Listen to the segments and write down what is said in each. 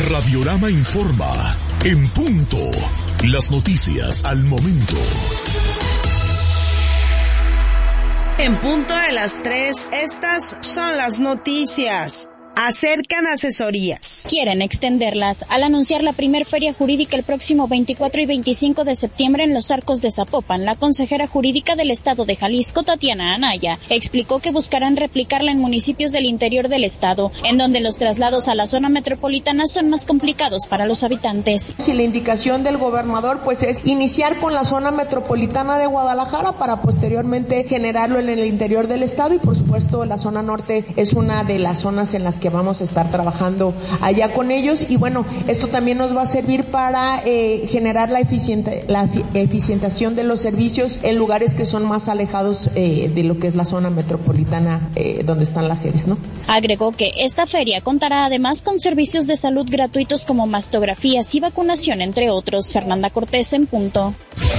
Radiorama informa. En punto. Las noticias al momento. En punto de las 3, estas son las noticias. Acercan asesorías. Quieren extenderlas al anunciar la primer feria jurídica el próximo 24 y 25 de septiembre en los Arcos de Zapopan. La consejera jurídica del estado de Jalisco, Tatiana Anaya, explicó que buscarán replicarla en municipios del interior del estado, en donde los traslados a la zona metropolitana son más complicados para los habitantes. Si la indicación del gobernador pues es iniciar con la zona metropolitana de Guadalajara para posteriormente generarlo en el interior del estado, y por supuesto la zona norte es una de las zonas en las que vamos a estar trabajando allá con ellos, y bueno, esto también nos va a servir para generar la eficientación de los servicios en lugares que son más alejados de lo que es la zona metropolitana donde están las sedes, ¿no? Agregó que esta feria contará además con servicios de salud gratuitos como mastografías y vacunación, entre otros. Fernanda Cortés, en punto.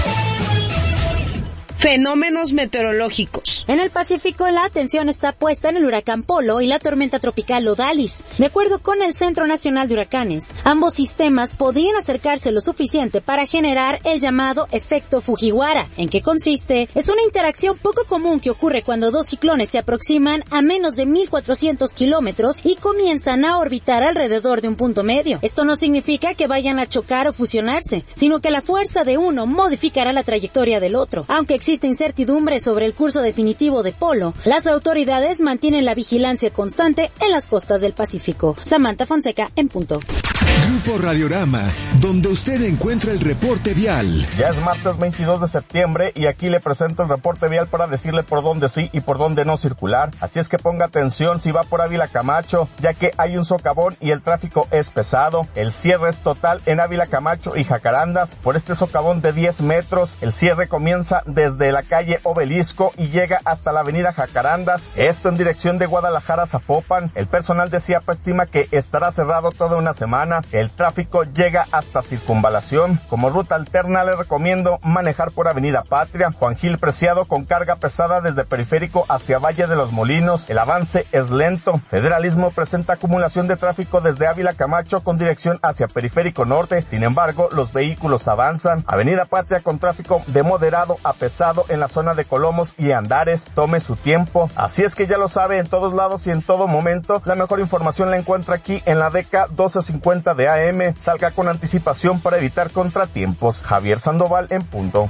Fenómenos meteorológicos. En el Pacífico, la atención está puesta en el huracán Polo y la tormenta tropical Odalis. De acuerdo con el Centro Nacional de Huracanes, ambos sistemas podrían acercarse lo suficiente para generar el llamado efecto Fujiwara. ¿En qué consiste? Es una interacción poco común que ocurre cuando dos ciclones se aproximan a menos de 1,400 kilómetros y comienzan a orbitar alrededor de un punto medio. Esto no significa que vayan a chocar o fusionarse, sino que la fuerza de uno modificará la trayectoria del otro. Aunque existe incertidumbre sobre el curso definitivo de Polo, las autoridades mantienen la vigilancia constante en las costas del Pacífico. Samantha Fonseca, en punto. Grupo Radiorama, donde usted encuentra el reporte vial. Ya es martes 22 de septiembre y aquí le presento el reporte vial para decirle por dónde sí y por dónde no circular. Así es que ponga atención si va por Ávila Camacho, ya que hay un socavón y el tráfico es pesado. El cierre es total en Ávila Camacho y Jacarandas por este socavón de 10 metros. El cierre comienza desde la calle Obelisco y llega hasta la avenida Jacarandas. Esto en dirección de Guadalajara a Zapopan. El personal de CIAPA estima que estará cerrado toda una semana. El tráfico llega hasta Circunvalación. Como ruta alterna le recomiendo manejar por Avenida Patria, Juan Gil Preciado con carga pesada desde Periférico hacia Valle de los Molinos. El avance es lento. Federalismo presenta acumulación de tráfico desde Ávila Camacho con dirección hacia Periférico Norte. Sin embargo, los vehículos avanzan. Avenida Patria con tráfico de moderado a pesado en la zona de Colomos y Andares. Tome su tiempo. Así es que ya lo sabe, en todos lados y en todo momento, la mejor información la encuentra aquí en la DECA 1250 de AM. Salga con anticipación para evitar contratiempos. Javier Sandoval, en punto.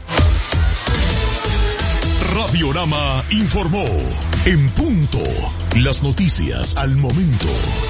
Radiorama informó. En punto. Las noticias al momento.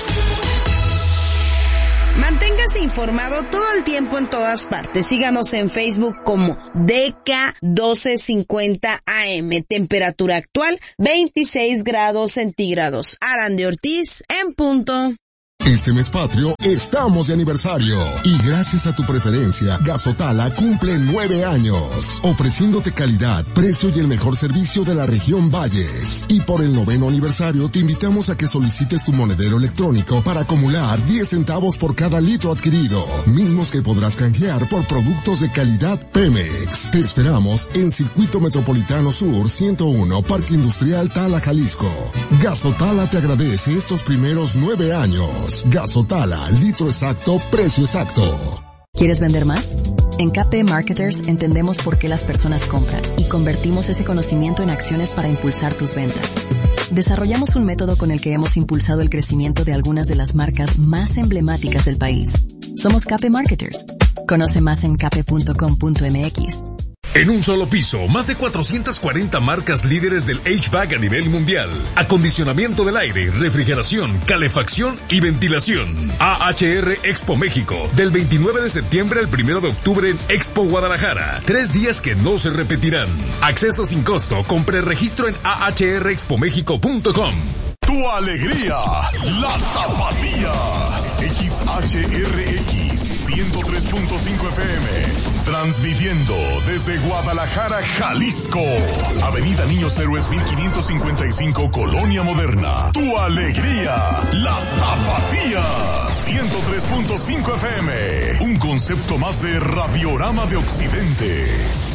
Manténgase informado todo el tiempo en todas partes. Síganos en Facebook como DECA 1250 AM. Temperatura actual 26 grados centígrados. Arandi Ortiz, en punto. Este mes patrio estamos de aniversario y gracias a tu preferencia, Gasotala cumple 9 años, ofreciéndote calidad, precio y el mejor servicio de la región Valles. Y por el 9º aniversario te invitamos a que solicites tu monedero electrónico para acumular 10 centavos por cada litro adquirido, mismos que podrás canjear por productos de calidad Pemex. Te esperamos en Circuito Metropolitano Sur 101, Parque Industrial Tala, Jalisco. Gasotala te agradece estos primeros 9 años. Gasotala, litro exacto, precio exacto. ¿Quieres vender más? En KP Marketers entendemos por qué las personas compran y convertimos ese conocimiento en acciones para impulsar tus ventas. Desarrollamos un método con el que hemos impulsado el crecimiento de algunas de las marcas más emblemáticas del país. Somos KP Marketers. Conoce más en kp.com.mx. En un solo piso, más de 440 marcas líderes del HVAC a nivel mundial. Acondicionamiento del aire, refrigeración, calefacción y ventilación. AHR Expo México, del 29 de septiembre al 1 de octubre en Expo Guadalajara. 3 días que no se repetirán. Acceso sin costo con preregistro en ahrexpomexico.com. Tu alegría, la tapatía. XHRX 103.5 FM. Transmitiendo desde Guadalajara, Jalisco. Avenida Niños Héroes 1555, Colonia Moderna. Tu alegría, la tapatía. 103.5 FM. Un concepto más de Radiorama de Occidente.